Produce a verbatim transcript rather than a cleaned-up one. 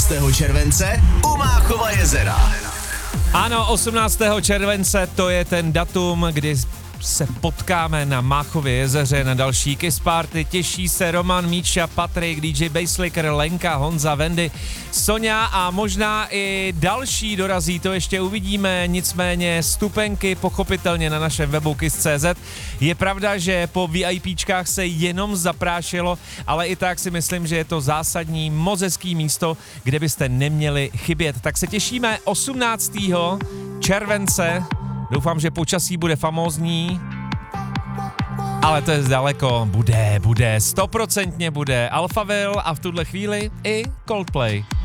osmnáctého července u Máchova jezera. Ano, osmnáctého července to je ten datum, kdy se potkáme na Máchově jezeře na další Kiss Party. Těší se Roman, Míša, Patrik, dý džej Basslicker, Lenka, Honza, Wendy, Sonja a možná i další dorazí, to ještě uvidíme, nicméně stupenky pochopitelně na našem webu kiss tečka cé zet. Je pravda, že po VIPčkách se jenom zaprášilo, ale i tak si myslím, že je to zásadní, moc hezký místo, kde byste neměli chybět. Tak se těšíme osmnáctého července. Doufám, že počasí bude famózní, ale to je zdaleko. Bude, bude, stoprocentně bude Alphaville a v tuhle chvíli i Coldplay.